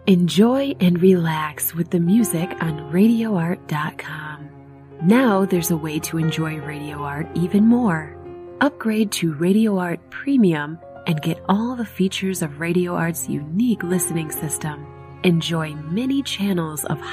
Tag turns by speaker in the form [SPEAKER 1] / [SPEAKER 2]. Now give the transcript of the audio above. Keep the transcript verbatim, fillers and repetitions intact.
[SPEAKER 1] Enjoy and relax with the music on radio art dot com. Now there's a way to enjoy Radio Art even more. Upgrade to Radio Art Premium and get all the features of Radio Art's unique listening system. Enjoy many channels of